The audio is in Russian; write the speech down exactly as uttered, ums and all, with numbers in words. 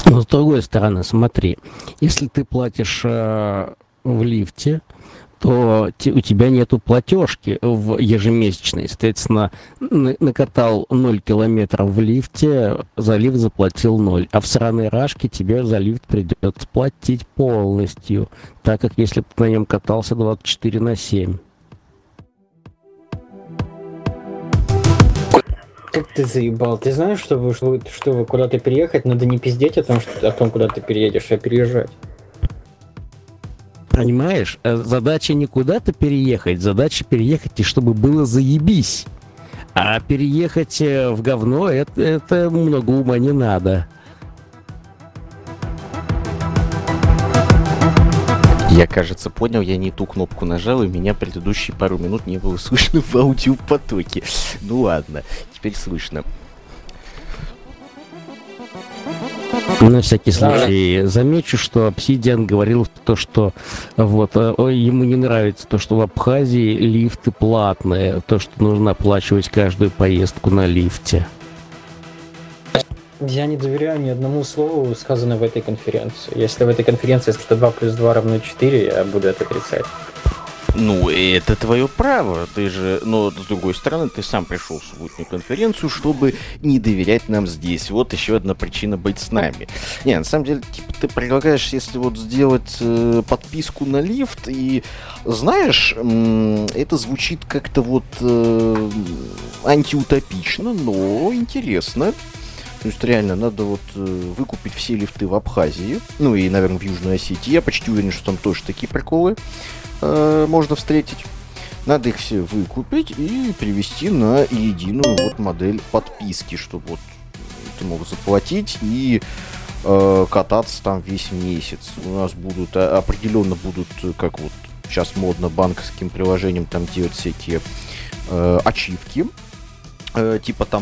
Но с другой стороны, смотри, если ты платишь э, в лифте, то те- у тебя нету платежки в ежемесячной. Соответственно, на- накатал ноль километров в лифте, за лифт заплатил ноль. А в сраной рашке тебе за лифт придется платить полностью, так как если бы ты на нем катался двадцать четыре на семь. Как ты заебал? Ты знаешь, чтобы, чтобы, чтобы куда-то переехать, надо не пиздеть о том, что, о том, куда ты переедешь, а переезжать. Понимаешь? Э, Задача не куда-то переехать, задача переехать, и чтобы было заебись. А переехать э, в говно, это, это много ума не надо. Я, кажется, понял, я не ту кнопку нажал, и меня предыдущие пару минут не было слышно в аудиопотоке. Ну ладно, теперь слышно. На всякий случай замечу, что Obsidian говорил то, что вот э, ой, ему не нравится то, что в Абхазии лифты платные, то, что нужно оплачивать каждую поездку на лифте. Я не доверяю ни одному слову, сказанному в этой конференции. Если в этой конференции что два плюс два равно четыре, я буду это отрицать. Ну, это твое право, ты же, но с другой стороны, ты сам пришел в субботнюю конференцию, чтобы не доверять нам здесь. Вот еще одна причина быть с нами. Не, на самом деле, типа, ты предлагаешь, если вот сделать э, подписку на лифт, и знаешь, м- это звучит как-то вот э, антиутопично, но интересно. То есть реально надо вот э, выкупить все лифты в Абхазии, ну и, наверное, в Южной Осетии. Я почти уверен, что там тоже такие приколы э, можно встретить. Надо их все выкупить и привести на единую вот модель подписки, чтобы вот ты мог заплатить и э, кататься там весь месяц. У нас будут, а, определенно будут, как вот сейчас модно банковским приложением там делать всякие э, ачивки, э, типа там